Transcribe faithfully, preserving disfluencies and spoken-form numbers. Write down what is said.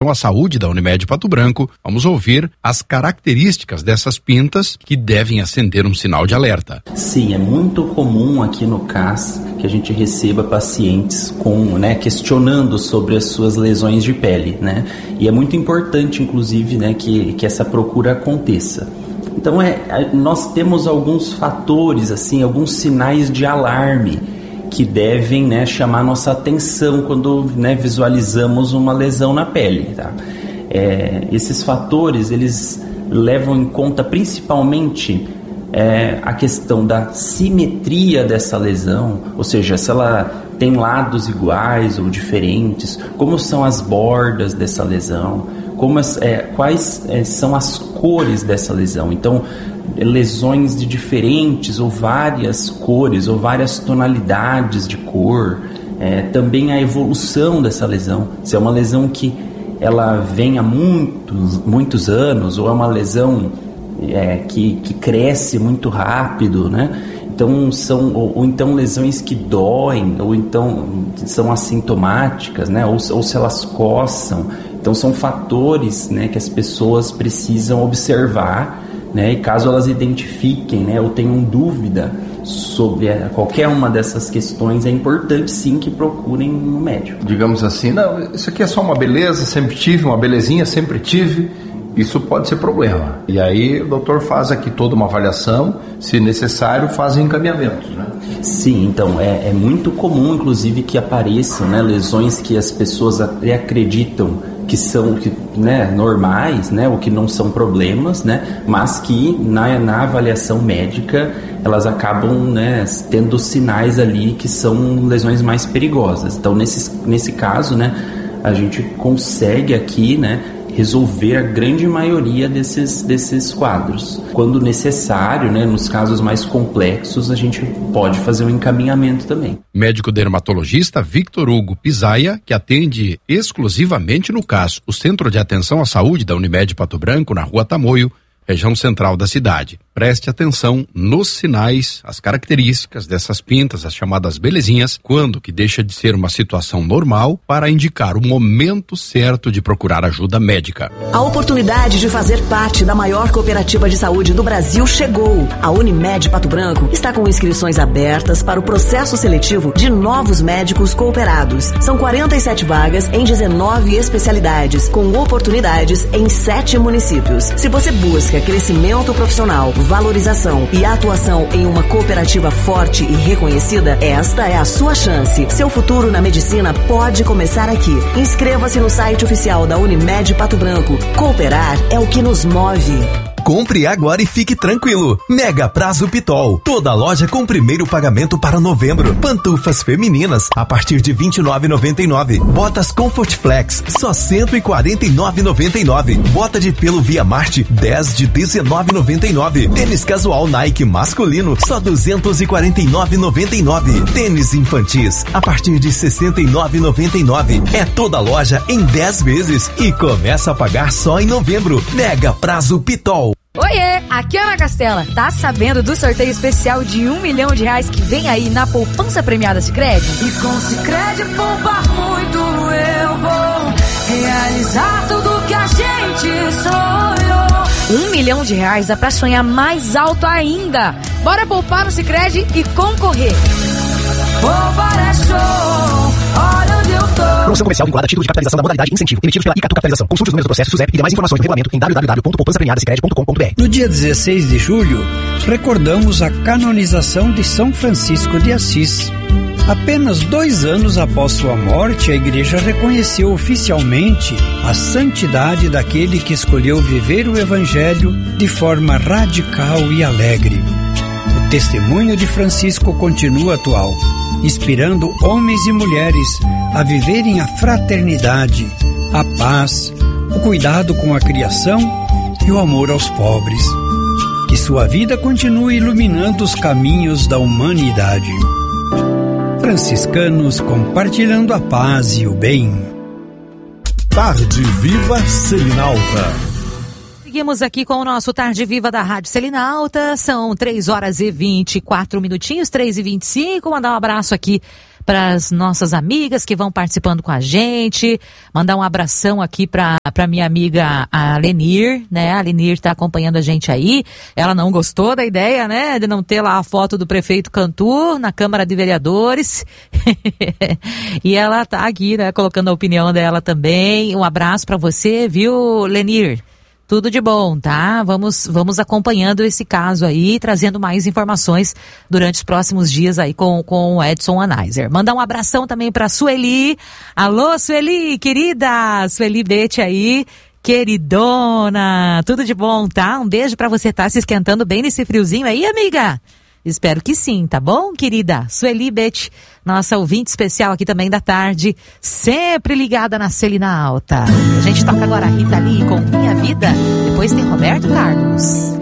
à Saúde da Unimed Pato Branco, vamos ouvir as características dessas pintas que devem acender um sinal de alerta. Sim, é muito comum aqui no C A S que a gente receba pacientes com, né, questionando sobre as suas lesões de pele, né? E é muito importante, inclusive, né, que, que essa procura aconteça. Então, é, nós temos alguns fatores, assim, alguns sinais de alarme que devem, né, chamar nossa atenção quando, né, visualizamos uma lesão na pele, tá? É, esses fatores, eles levam em conta principalmente é, a questão da simetria dessa lesão, ou seja, se ela tem lados iguais ou diferentes, como são as bordas dessa lesão, como as, é, quais é, são as cores dessa lesão. Então, lesões de diferentes ou várias cores ou várias tonalidades de cor, é, também a evolução dessa lesão, se é uma lesão que ela vem há muitos, muitos anos ou é uma lesão é, que, que cresce muito rápido, né? Então são, ou, ou então lesões que doem, ou então são assintomáticas, né? ou, ou se elas coçam. Então são fatores, né, que as pessoas precisam observar, né, e caso elas identifiquem, né, ou tenham dúvida sobre a, qualquer uma dessas questões, é importante sim que procurem um médico. Digamos assim, não, isso aqui é só uma beleza, sempre tive, uma belezinha, sempre tive, isso pode ser problema. E aí o doutor faz aqui toda uma avaliação, se necessário faz encaminhamentos, né? Sim, então é, é muito comum, inclusive, que apareçam, né, lesões que as pessoas até acreditam que são que, né, normais, né, ou que não são problemas, né, mas que na, na avaliação médica elas acabam, né, tendo sinais ali que são lesões mais perigosas. Então, nesse, nesse caso, né, a gente consegue aqui, né, resolver a grande maioria desses, desses quadros. Quando necessário, né, nos casos mais complexos, a gente pode fazer um encaminhamento também. Médico dermatologista Victor Hugo Pisaia, que atende exclusivamente no C A S, o Centro de Atenção à Saúde da Unimed Pato Branco, na Rua Tamoio, região central da cidade. Preste atenção nos sinais, as características dessas pintas, as chamadas belezinhas, quando que deixa de ser uma situação normal para indicar o momento certo de procurar ajuda médica. A oportunidade de fazer parte da maior cooperativa de saúde do Brasil chegou. A Unimed Pato Branco está com inscrições abertas para o processo seletivo de novos médicos cooperados. São quarenta e sete vagas em dezenove especialidades, com oportunidades em sete municípios. Se você busca crescimento profissional, valorização e atuação em uma cooperativa forte e reconhecida, esta é a sua chance. Seu futuro na medicina pode começar aqui. Inscreva-se no site oficial da Unimed Pato Branco. Cooperar é o que nos move. Compre agora e fique tranquilo. Mega Prazo Pitol. Toda loja com primeiro pagamento para novembro. Pantufas femininas a partir de vinte e nove reais e noventa e nove centavos. Botas Comfort Flex só cento e quarenta e nove reais e noventa e nove centavos. Bota de pelo Via Marte dez de dezenove reais e noventa e nove centavos. Tênis casual Nike masculino só duzentos e quarenta e nove reais e noventa e nove centavos. Tênis infantis a partir de sessenta e nove reais e noventa e nove centavos. É toda loja em dez vezes e começa a pagar só em novembro. Mega Prazo Pitol. Oiê, aqui é a Ana Castela. Tá sabendo do sorteio especial de um milhão de reais que vem aí na poupança premiada Sicredi? E com Sicredi poupar muito eu vou realizar tudo que a gente sonhou. Um milhão de reais dá pra sonhar mais alto ainda. Bora poupar no Sicredi e concorrer. Poupar é show, olha onde eu tô. Promoção comercial vinculada a título de capitalização da modalidade incentivo, emitidos pela Icatu Capitalização. Consulte os números do processo SUSEP e demais informações do regulamento em w w w ponto poupança premiada sicredi ponto com ponto b r. No dia dezesseis de julho, recordamos a canonização de São Francisco de Assis. Apenas dois anos após sua morte, a Igreja reconheceu oficialmente a santidade daquele que escolheu viver o Evangelho de forma radical e alegre. O testemunho de Francisco continua atual, inspirando homens e mulheres a viverem a fraternidade, a paz, o cuidado com a criação e o amor aos pobres. Que sua vida continue iluminando os caminhos da humanidade. Franciscanos compartilhando a paz e o bem. Tarde Viva Selinalta. Seguimos aqui com o nosso Tarde Viva da Rádio Selinalta. São três horas e vinte e quatro minutinhos, três e vinte e cinco. Mandar um abraço aqui para as nossas amigas que vão participando com a gente. Mandar um abração aqui para para minha amiga a Lenir, né? A Lenir está acompanhando a gente aí. Ela não gostou da ideia, né? De não ter lá a foto do prefeito Cantu na Câmara de Vereadores. E ela tá aqui, né? Colocando a opinião dela também. Um abraço para você, viu, Lenir? Tudo de bom, tá? Vamos, vamos acompanhando esse caso aí, trazendo mais informações durante os próximos dias aí com, com o Edson Anheuser. Mandar um abração também pra Sueli. Alô, Sueli, querida! Sueli Bete aí, queridona! Tudo de bom, tá? Um beijo pra você, tá se esquentando bem nesse friozinho aí, amiga? Espero que sim, tá bom, querida? Sueli Bete, nossa ouvinte especial aqui também da tarde, sempre ligada na Celina Alta. A gente toca agora a Rita Lee com Minha Vida, depois tem Roberto Carlos.